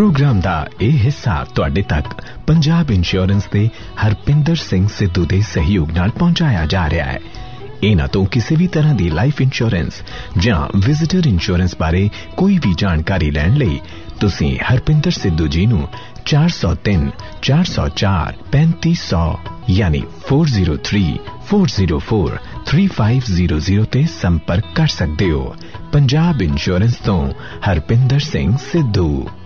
Programme दा यह हिस्सा तुहाडे तक पंजाब इंश्योरेंस दे हरपिंदर सिंह सिद्धू दे सहयोग नाल पहुंचाया जा रहा है। इन्हां तो किसी भी तरह दी लाइफ इंश्योरेंस जां विजिटर इंश्योरेंस बारे कोई भी जानकारी लैण लई तुसीं हरपिंदर सिद्धू जी नूं 403 404 3500 यानी 403 404 3500 ते संपर्क कर सकते हो। पंजाब इंश्योरेंस तो हरपिंदर सिंह सिद्धू।